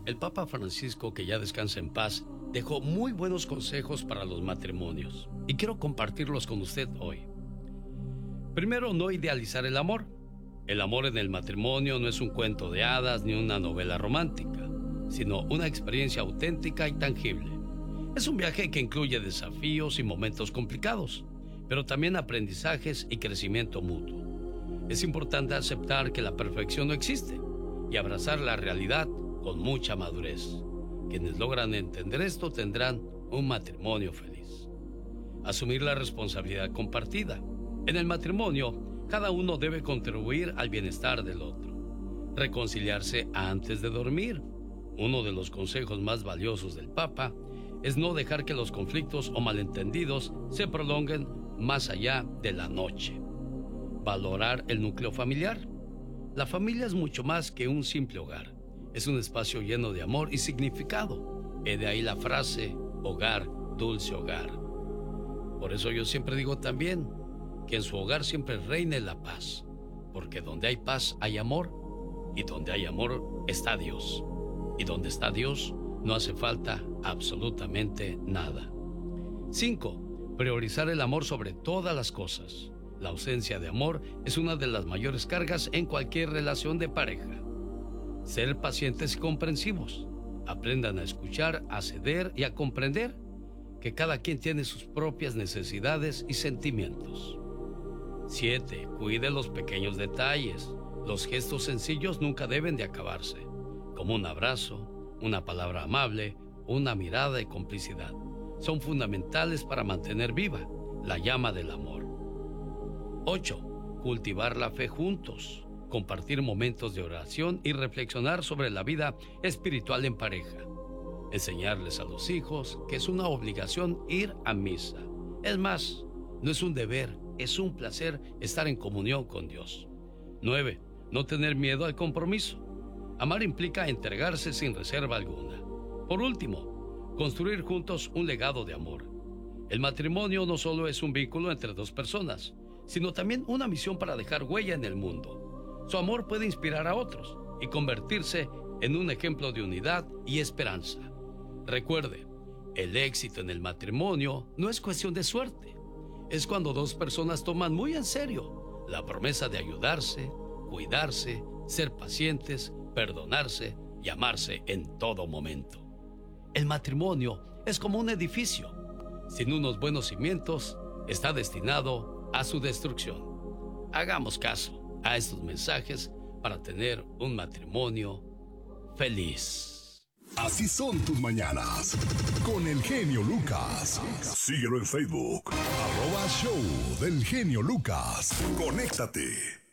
el Papa Francisco, que ya descansa en paz, dejó muy buenos consejos para los matrimonios y quiero compartirlos con usted hoy. Primero, no idealizar el amor. El amor en el matrimonio no es un cuento de hadas ni una novela romántica, sino una experiencia auténtica y tangible. Es un viaje que incluye desafíos y momentos complicados, pero también aprendizajes y crecimiento mutuo. Es importante aceptar que la perfección no existe y abrazar la realidad con mucha madurez. Quienes logran entender esto tendrán un matrimonio feliz. Asumir la responsabilidad compartida. En el matrimonio, cada uno debe contribuir al bienestar del otro. Reconciliarse antes de dormir. Uno de los consejos más valiosos del Papa es no dejar que los conflictos o malentendidos se prolonguen más allá de la noche. Valorar el núcleo familiar. La familia es mucho más que un simple hogar. Es un espacio lleno de amor y significado. De ahí la frase, hogar, dulce hogar. Por eso yo siempre digo también que en su hogar siempre reine la paz, porque donde hay paz hay amor, y donde hay amor está Dios. Y donde está Dios no hace falta absolutamente nada. 5. Priorizar el amor sobre todas las cosas. La ausencia de amor es una de las mayores cargas en cualquier relación de pareja. Ser pacientes y comprensivos. Aprendan a escuchar, a ceder y a comprender que cada quien tiene sus propias necesidades y sentimientos. 7. Cuide los pequeños detalles. Los gestos sencillos nunca deben de acabarse, como un abrazo, una palabra amable, una mirada de complicidad. Son fundamentales para mantener viva la llama del amor. 8. Cultivar la fe juntos. Compartir momentos de oración y reflexionar sobre la vida espiritual en pareja. Enseñarles a los hijos que es una obligación ir a misa. Es más, no es un deber, es un placer estar en comunión con Dios. 9. No tener miedo al compromiso. Amar implica entregarse sin reserva alguna. Por último, construir juntos un legado de amor. El matrimonio no solo es un vínculo entre dos personas, sino también una misión para dejar huella en el mundo. Su amor puede inspirar a otros y convertirse en un ejemplo de unidad y esperanza. Recuerde, el éxito en el matrimonio no es cuestión de suerte. Es cuando dos personas toman muy en serio la promesa de ayudarse, cuidarse, ser pacientes, perdonarse y amarse en todo momento. El matrimonio es como un edificio. Sin unos buenos cimientos, está destinado a su destrucción. Hagamos caso a estos mensajes para tener un matrimonio feliz. Así son tus mañanas con el genio Lucas. Síguelo en Facebook @Show del Genio Lucas. Conéctate.